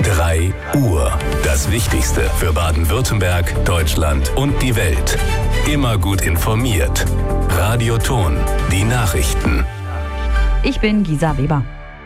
3 Uhr. Das Wichtigste für Baden-Württemberg, Deutschland und die Welt. Immer gut informiert. Radio Ton, die Nachrichten. Ich bin Gisa Weber.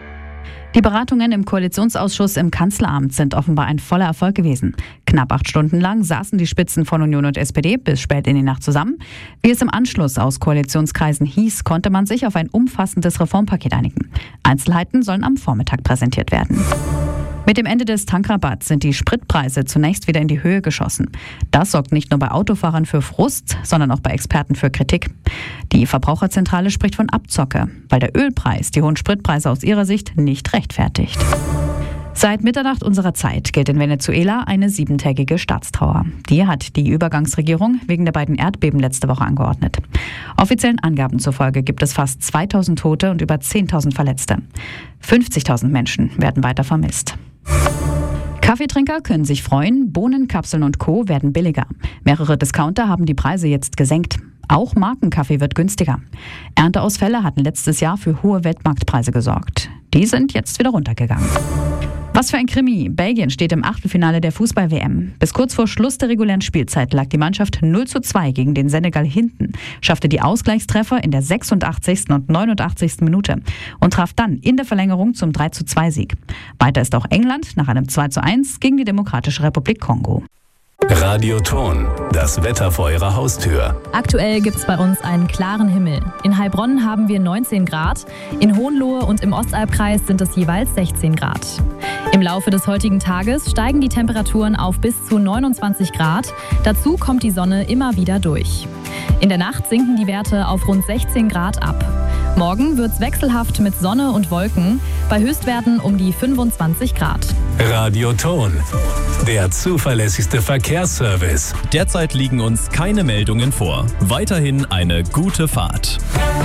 Die Beratungen im Koalitionsausschuss im Kanzleramt sind offenbar ein voller Erfolg gewesen. Knapp 8 Stunden lang saßen die Spitzen von Union und SPD bis spät in die Nacht zusammen. Wie es im Anschluss aus Koalitionskreisen hieß, konnte man sich auf ein umfassendes Reformpaket einigen. Einzelheiten sollen am Vormittag präsentiert werden. Mit dem Ende des Tankrabatts sind die Spritpreise zunächst wieder in die Höhe geschossen. Das sorgt nicht nur bei Autofahrern für Frust, sondern auch bei Experten für Kritik. Die Verbraucherzentrale spricht von Abzocke, weil der Ölpreis die hohen Spritpreise aus ihrer Sicht nicht rechtfertigt. Seit Mitternacht unserer Zeit gilt in Venezuela eine 7-tägige Staatstrauer. Die hat die Übergangsregierung wegen der beiden Erdbeben letzte Woche angeordnet. Offiziellen Angaben zufolge gibt es fast 2000 Tote und über 10.000 Verletzte. 50.000 Menschen werden weiter vermisst. Kaffeetrinker können sich freuen, Bohnen, Kapseln und Co. werden billiger. Mehrere Discounter haben die Preise jetzt gesenkt. Auch Markenkaffee wird günstiger. Ernteausfälle hatten letztes Jahr für hohe Weltmarktpreise gesorgt. Die sind jetzt wieder runtergegangen. Was für ein Krimi. Belgien steht im Achtelfinale der Fußball-WM. Bis kurz vor Schluss der regulären Spielzeit lag die Mannschaft 0:2 gegen den Senegal hinten, schaffte die Ausgleichstreffer in der 86. und 89. Minute und traf dann in der Verlängerung zum 3:2-Sieg. Weiter ist auch England nach einem 2:1 gegen die Demokratische Republik Kongo. Radio Ton, das Wetter vor Ihrer Haustür. Aktuell gibt es bei uns einen klaren Himmel. In Heilbronn haben wir 19 Grad, in Hohenlohe und im Ostalbkreis sind es jeweils 16 Grad. Im Laufe des heutigen Tages steigen die Temperaturen auf bis zu 29 Grad. Dazu kommt die Sonne immer wieder durch. In der Nacht sinken die Werte auf rund 16 Grad ab. Morgen wird es wechselhaft mit Sonne und Wolken, bei Höchstwerten um die 25 Grad. Radio Ton, der zuverlässigste Verkehrsservice. Derzeit liegen uns keine Meldungen vor. Weiterhin eine gute Fahrt.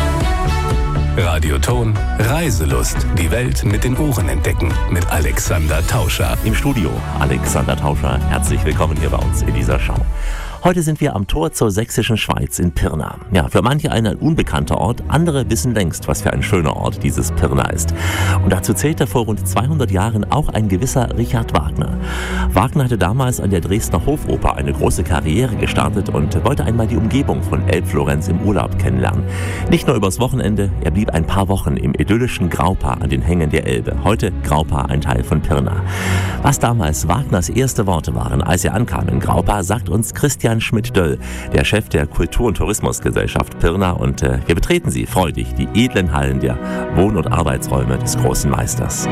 Radio Ton, Reiselust. Die Welt mit den Ohren entdecken. Mit Alexander Tauscher. Im Studio Alexander Tauscher. Herzlich willkommen hier bei uns in dieser Show. Heute sind wir am Tor zur sächsischen Schweiz in Pirna. Ja, für manche ein unbekannter Ort, andere wissen längst, was für ein schöner Ort dieses Pirna ist. Und dazu zählte vor rund 200 Jahren auch ein gewisser Richard Wagner. Wagner hatte damals an der Dresdner Hofoper eine große Karriere gestartet und wollte einmal die Umgebung von Elbflorenz im Urlaub kennenlernen. Nicht nur übers Wochenende, er blieb ein paar Wochen im idyllischen Graupa an den Hängen der Elbe. Heute Graupa ein Teil von Pirna. Was damals Wagners erste Worte waren, als er ankam in Graupa, sagt uns Christian Schmidt-Döll, der Chef der Kultur- und Tourismusgesellschaft Pirna, und wir betreten sie freudig, die edlen Hallen der Wohn- und Arbeitsräume des großen Meisters.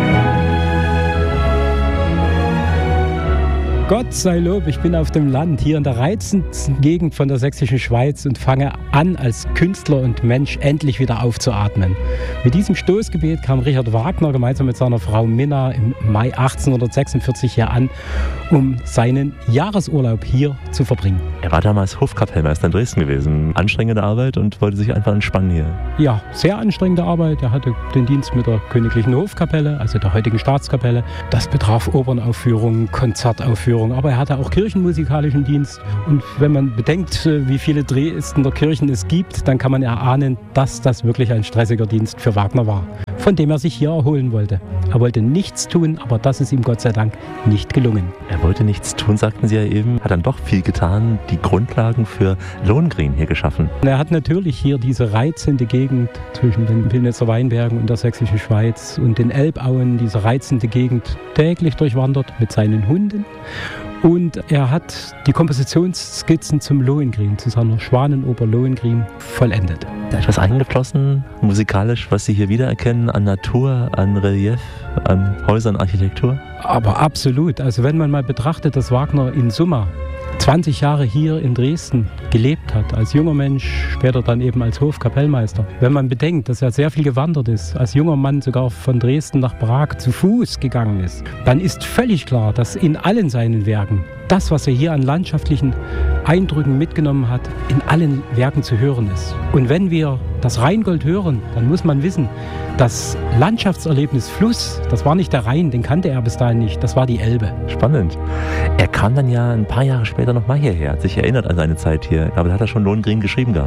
Gott sei Lob, ich bin auf dem Land, hier in der reizendsten Gegend von der sächsischen Schweiz und fange an, als Künstler und Mensch endlich wieder aufzuatmen. Mit diesem Stoßgebet kam Richard Wagner gemeinsam mit seiner Frau Minna im Mai 1846 hier an, um seinen Jahresurlaub hier zu verbringen. Er war damals Hofkapellmeister in Dresden gewesen. Anstrengende Arbeit und wollte sich einfach entspannen hier. Ja, sehr anstrengende Arbeit. Er hatte den Dienst mit der Königlichen Hofkapelle, also der heutigen Staatskapelle. Das betraf Opernaufführungen, Konzertaufführungen, aber er hatte auch kirchenmusikalischen Dienst. Und wenn man bedenkt, wie viele Dresdner Kirchen es gibt, dann kann man erahnen, dass das wirklich ein stressiger Dienst für Wagner war, von dem er sich hier erholen wollte. Er wollte nichts tun, aber das ist ihm Gott sei Dank nicht gelungen. Er wollte nichts tun, sagten Sie ja eben, hat dann doch viel getan, die Grundlagen für Lohengrin hier geschaffen. Er hat natürlich hier diese reizende Gegend zwischen den Pillnitzer Weinbergen und der sächsischen Schweiz und den Elbauen, diese reizende Gegend täglich durchwandert mit seinen Hunden. Und er hat die Kompositionsskizzen zum Lohengrin, zu seiner Schwanenoper Lohengrin, vollendet. Da ist etwas eingeflossen, musikalisch, was Sie hier wiedererkennen, an Natur, an Relief, an Häusern, Architektur? Aber absolut. Also wenn man mal betrachtet, dass Wagner in Summe 20 Jahre hier in Dresden gelebt hat, als junger Mensch, später dann eben als Hofkapellmeister. Wenn man bedenkt, dass er sehr viel gewandert ist, als junger Mann sogar von Dresden nach Prag zu Fuß gegangen ist, dann ist völlig klar, dass in allen seinen Werken das, was er hier an landschaftlichen Eindrücken mitgenommen hat, in allen Werken zu hören ist. Und wenn wir das Rheingold hören, dann muss man wissen, das Landschaftserlebnis Fluss, das war nicht der Rhein, den kannte er bis dahin nicht, das war die Elbe. Spannend. Er kam dann ja ein paar Jahre später nochmal hierher, hat sich erinnert an seine Zeit hier, aber da hat er schon Lohengrin geschrieben gehabt.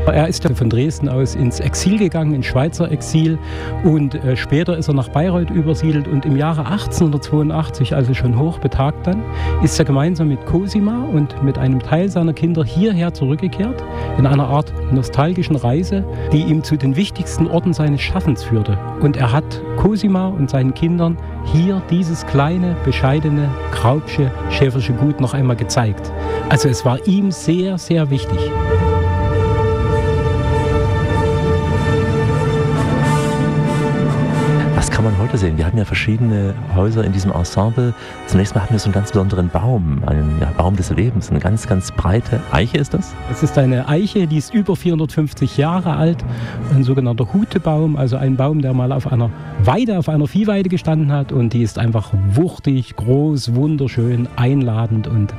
Er ist von Dresden aus ins Exil gegangen, ins Schweizer Exil, und später ist er nach Bayreuth übersiedelt, und im Jahre 1882, also schon hochbetagt dann, ist er gemeinsam mit Cosima und mit einem Teil seiner Kinder hierher zurückgekehrt, in einer Art nostalgischen Reise, die ihm zu den wichtigsten Orten seines Schaffens führte. Und er hat Cosima und seinen Kindern hier dieses kleine, bescheidene, Graubsche, Schäfersche Gut noch einmal gezeigt. Also es war ihm sehr, sehr wichtig. Was kann man heute sehen? Wir haben ja verschiedene Häuser in diesem Ensemble. Zunächst mal haben wir so einen ganz besonderen Baum, einen Baum des Lebens, eine ganz, ganz breite Eiche ist das? Es ist eine Eiche, die ist über 450 Jahre alt, ein sogenannter Hutebaum, also ein Baum, der mal auf einer Weide, auf einer Viehweide gestanden hat, und die ist einfach wuchtig, groß, wunderschön, einladend und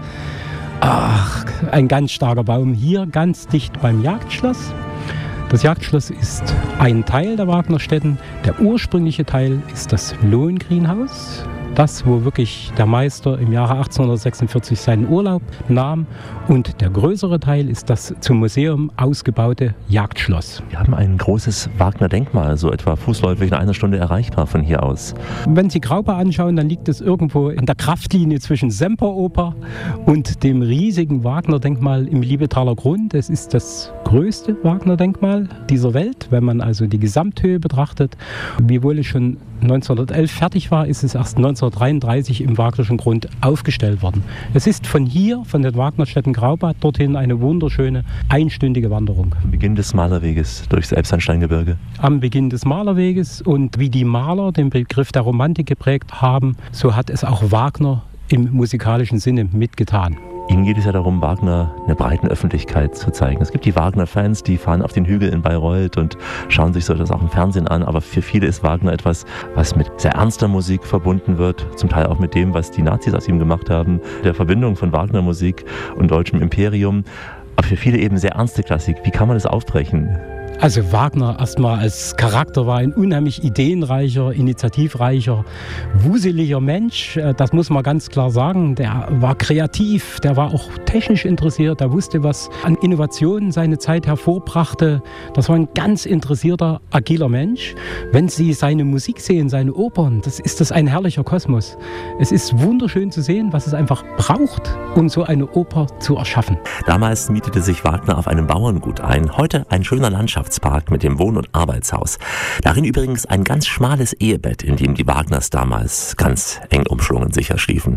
ein ganz starker Baum. Hier ganz dicht beim Jagdschloss. Das Jagdschloss ist ein Teil der Wagnerstätten. Der ursprüngliche Teil ist das Lohengrinhaus. Das, wo wirklich der Meister im Jahre 1846 seinen Urlaub nahm. Und der größere Teil ist das zum Museum ausgebaute Jagdschloss. Wir haben ein großes Wagner-Denkmal, so etwa fußläufig in einer Stunde erreichbar von hier aus. Wenn Sie Graupa anschauen, dann liegt es irgendwo an der Kraftlinie zwischen Semperoper und dem riesigen Wagner-Denkmal im Liebetaler Grund. Es ist das größte Wagner-Denkmal dieser Welt, wenn man also die Gesamthöhe betrachtet. Wiewohl es schon 1911 fertig war, ist es erst 1933 im Wagnerschen Grund aufgestellt worden. Es ist von hier, von den Wagnerstätten Graupa, dorthin eine wunderschöne einstündige Wanderung. Am Beginn des Malerweges durchs Elbsandsteingebirge. Am Beginn des Malerweges, und wie die Maler den Begriff der Romantik geprägt haben, so hat es auch Wagner im musikalischen Sinne mitgetan. Ihnen geht es ja darum, Wagner einer breiten Öffentlichkeit zu zeigen. Es gibt die Wagner-Fans, die fahren auf den Hügel in Bayreuth und schauen sich so das auch im Fernsehen an. Aber für viele ist Wagner etwas, was mit sehr ernster Musik verbunden wird. Zum Teil auch mit dem, was die Nazis aus ihm gemacht haben. Der Verbindung von Wagner-Musik und deutschem Imperium. Aber für viele eben sehr ernste Klassik. Wie kann man das aufbrechen? Also Wagner erstmal als Charakter war ein unheimlich ideenreicher, initiativreicher, wuseliger Mensch. Das muss man ganz klar sagen. Der war kreativ, der war auch technisch interessiert, der wusste, was an Innovationen seine Zeit hervorbrachte. Das war ein ganz interessierter, agiler Mensch. Wenn Sie seine Musik sehen, seine Opern, das ist ein herrlicher Kosmos. Es ist wunderschön zu sehen, was es einfach braucht, um so eine Oper zu erschaffen. Damals mietete sich Wagner auf einem Bauerngut ein. Heute ein schöner Landschaftspark mit dem Wohn- und Arbeitshaus. Darin übrigens ein ganz schmales Ehebett, in dem die Wagners damals ganz eng umschlungen sicher schliefen.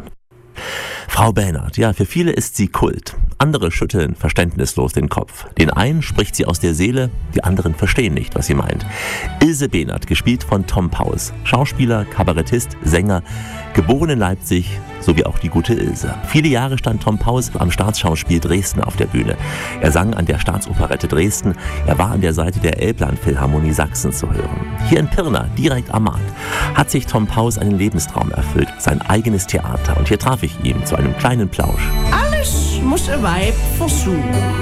Frau Behnert, ja, für viele ist sie Kult. Andere schütteln verständnislos den Kopf. Den einen spricht sie aus der Seele, die anderen verstehen nicht, was sie meint. Ilse Behnert, gespielt von Tom Paus. Schauspieler, Kabarettist, Sänger, geboren in Leipzig, sowie auch die gute Ilse. Viele Jahre stand Tom Paus am Staatsschauspiel Dresden auf der Bühne. Er sang an der Staatsoperette Dresden. Er war an der Seite der Elbland-Philharmonie Sachsen zu hören. Hier in Pirna, direkt am Markt, hat sich Tom Paus einen Lebenstraum erfüllt, sein eigenes Theater. Und hier traf ich ihn zu einem kleinen Plausch. Alles muss ein Weib versuchen.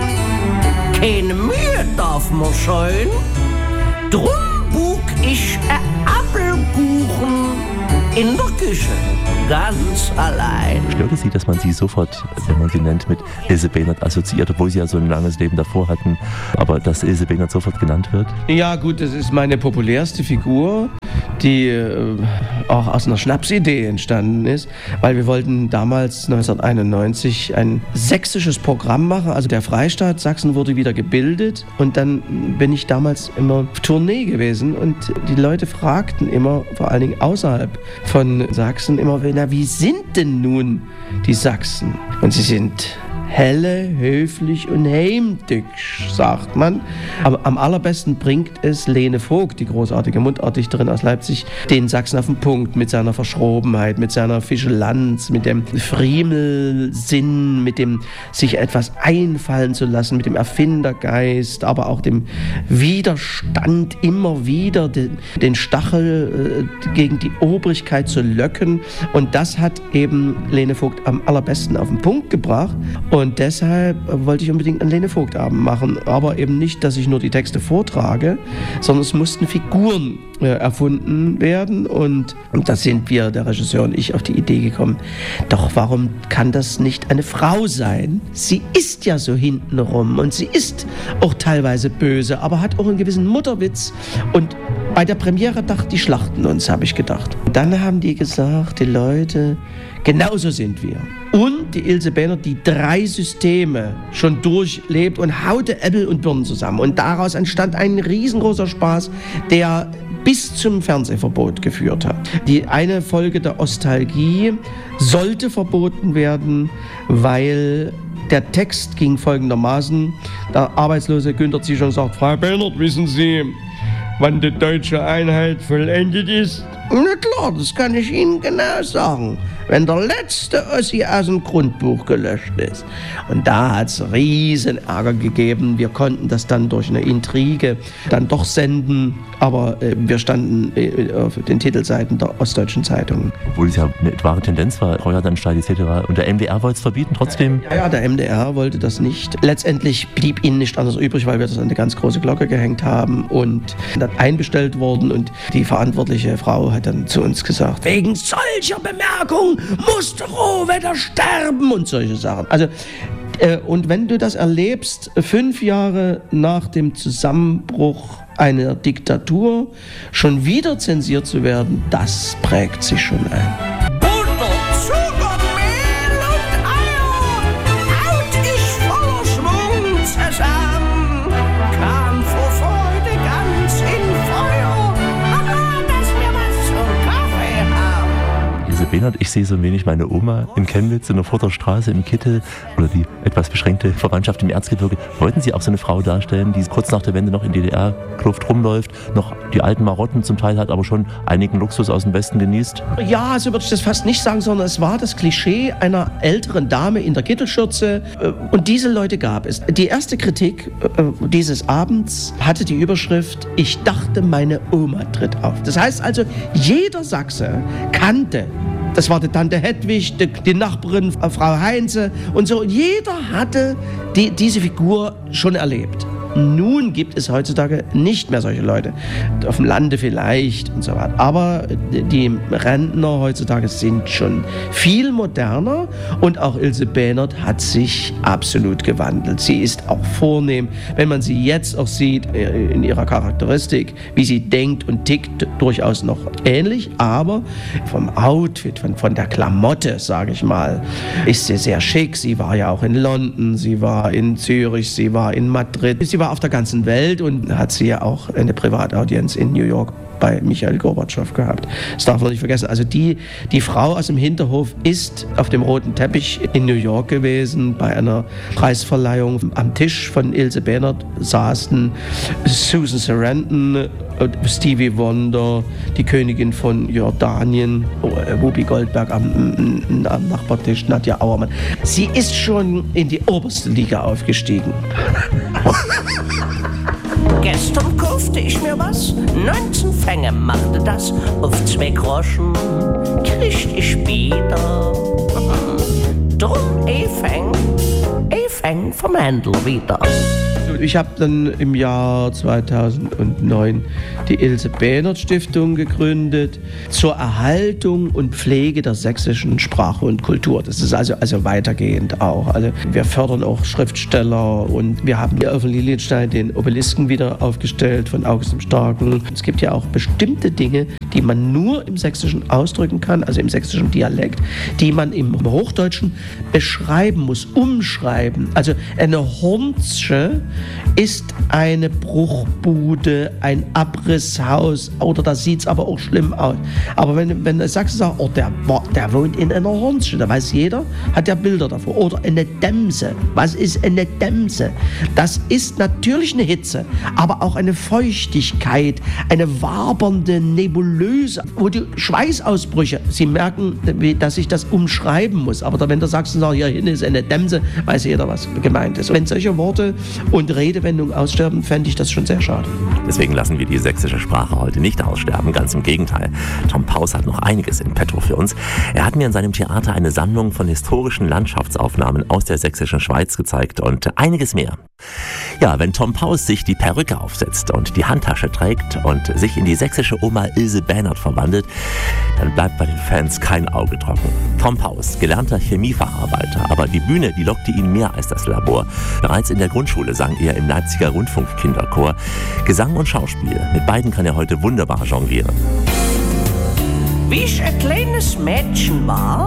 Keine Mühe darf man scheuen. Drum bug ich ein Apfelkuchen in der Küche, ganz allein. Stört es Sie, dass man Sie sofort, wenn man sie nennt, mit Ilse Behnert assoziiert, obwohl Sie ja so ein langes Leben davor hatten, aber dass Ilse Behnert sofort genannt wird? Ja gut, das ist meine populärste Figur, die auch aus einer Schnapsidee entstanden ist, weil wir wollten damals 1991 ein sächsisches Programm machen, also der Freistaat Sachsen wurde wieder gebildet, und dann bin ich damals immer auf Tournee gewesen, und die Leute fragten immer, vor allen Dingen außerhalb von Sachsen, immer, na, wie sind denn nun die Sachsen? Und sie sind helle, höflich und heimtückisch, sagt man. Aber am allerbesten bringt es Lene Vogt, die großartige Mundartdichterin aus Leipzig, den Sachsen auf den Punkt mit seiner Verschrobenheit, mit seiner Fischelanz, mit dem Friemelsinn, mit dem sich etwas einfallen zu lassen, mit dem Erfindergeist, aber auch dem Widerstand, immer wieder den Stachel gegen die Obrigkeit zu löcken. Und das hat eben Lene Vogt am allerbesten auf den Punkt gebracht. Und Und deshalb wollte ich unbedingt einen Lene Vogt-Abend machen. Aber eben nicht, dass ich nur die Texte vortrage, sondern es mussten Figuren erfunden werden. Und da sind wir, der Regisseur und ich, auf die Idee gekommen, doch warum kann das nicht eine Frau sein? Sie ist ja so hintenrum und sie ist auch teilweise böse, aber hat auch einen gewissen Mutterwitz. Und bei der Premiere dachten die schlachten uns, habe ich gedacht. Dann haben die gesagt, die Leute, genauso sind wir. Und die Ilse Bähnert, die 3 Systeme schon durchlebt und haute Äpfel und Birnen zusammen. Und daraus entstand ein riesengroßer Spaß, der bis zum Fernsehverbot geführt hat. Die eine Folge der Ostalgie sollte verboten werden, weil der Text ging folgendermaßen. Der arbeitslose Günter Zischon sagt, Frau Bähnert, wissen Sie, wann die deutsche Einheit vollendet ist? Na klar, das kann ich Ihnen genau sagen. Wenn der letzte Ossi aus dem Grundbuch gelöscht ist. Und da hat es riesen Ärger gegeben. Wir konnten das dann durch eine Intrige dann doch senden, aber wir standen auf den Titelseiten der Ostdeutschen Zeitung. Obwohl es ja eine wahre Tendenz war, Feuerdanstalt etc. Und der MDR wollte es verbieten, trotzdem? Ja, der MDR wollte das nicht. Letztendlich blieb ihnen nicht anders übrig, weil wir das an eine ganz große Glocke gehängt haben und dann einbestellt wurden. Und die verantwortliche Frau hat dann zu uns gesagt, wegen solcher Bemerkungen musste Rohwetter sterben und solche Sachen. Also, und wenn du das erlebst, 5 Jahre nach dem Zusammenbruch einer Diktatur, schon wieder zensiert zu werden, das prägt sich schon ein. Butter, Zucker, Mehl und Eier, haut ich voller Schwung zusammen, kam vor Freude ganz in Feuer, dass wir was zum Kaffee haben. Ilse Bähnert, ich sehe so ein wenig meine Oma in Chemnitz in der Furter Straße im Kittel oder die etwas beschränkte Verwandtschaft im Erzgebirge. Wollten Sie auch so eine Frau darstellen, die kurz nach der Wende noch in DDR-Kluft rumläuft, noch die alten Marotten zum Teil hat, aber schon einigen Luxus aus dem Westen genießt? Ja, so würde ich das fast nicht sagen, sondern es war das Klischee einer älteren Dame in der Kittelschürze. Und diese Leute gab es. Die erste Kritik dieses Abends hatte die Überschrift, ich dachte, meine Oma tritt auf. Das heißt also, jeder Sachse kannte, das war die Tante Hedwig, die Nachbarin Frau Heinze und so. Jeder hatte diese Figur schon erlebt. Nun gibt es heutzutage nicht mehr solche Leute. Auf dem Lande vielleicht und so weiter. Aber die Rentner heutzutage sind schon viel moderner und auch Ilse Bähnert hat sich absolut gewandelt. Sie ist auch vornehm, wenn man sie jetzt auch sieht in ihrer Charakteristik, wie sie denkt und tickt, durchaus noch ähnlich, aber vom Outfit, von der Klamotte, sage ich mal, ist sie sehr schick. Sie war ja auch in London, sie war in Zürich, sie war in Madrid, sie war auf der ganzen Welt und hat sie ja auch eine Privataudienz in New York bei Michail Gorbatschow gehabt. Das darf man nicht vergessen. Also die Frau aus dem Hinterhof ist auf dem roten Teppich in New York gewesen bei einer Preisverleihung. Am Tisch von Ilse Bähnert saßen Susan Sarandon, Stevie Wonder, die Königin von Jordanien, Whoopi Goldberg am Nachbartisch, Nadja Auermann. Sie ist schon in die oberste Liga aufgestiegen. Gestern kaufte ich mir was, 19 Fänge machte das, auf 2 Groschen kriegt ich später. Drum Fäng vom Händler wieder. Ich habe dann im Jahr 2009 die Ilse Bähnert Stiftung gegründet zur Erhaltung und Pflege der sächsischen Sprache und Kultur. Das ist also weitergehend auch. Also wir fördern auch Schriftsteller und wir haben hier auf dem Lilienstein den Obelisken wieder aufgestellt von August dem Starken. Es gibt ja auch bestimmte Dinge, die man nur im Sächsischen ausdrücken kann, also im sächsischen Dialekt, die man im Hochdeutschen beschreiben muss, umschreiben. Also eine Hornsche ist eine Bruchbude, ein Abrisshaus, oder da sieht es aber auch schlimm aus. Aber wenn der Sachse sagt, oh, der wohnt in einer Hornsche, da weiß jeder, hat ja Bilder davor. Oder eine Dämse. Was ist eine Dämse? Das ist natürlich eine Hitze, aber auch eine Feuchtigkeit, eine wabernde Nebulöse, wo die Schweißausbrüche, Sie merken, dass ich das umschreiben muss. Aber wenn der Sachsen sagt, hier hinten ist eine Dämse, weiß jeder, was gemeint ist. Wenn solche Worte und und Redewendungen aussterben, fände ich das schon sehr schade. Deswegen lassen wir die sächsische Sprache heute nicht aussterben, ganz im Gegenteil. Tom Paus hat noch einiges in petto für uns. Er hat mir in seinem Theater eine Sammlung von historischen Landschaftsaufnahmen aus der sächsischen Schweiz gezeigt und einiges mehr. Ja, wenn Tom Paus sich die Perücke aufsetzt und die Handtasche trägt und sich in die sächsische Oma Ilse Bähnert verwandelt, dann bleibt bei den Fans kein Auge trocken. Tom Paus, gelernter Chemiefacharbeiter, aber die Bühne, die lockte ihn mehr als das Labor. Bereits in der Grundschule sang er im Leipziger Rundfunkkinderchor. Gesang und Schauspiel, mit beiden kann er heute wunderbar jonglieren. Wie ich ein kleines Mädchen war,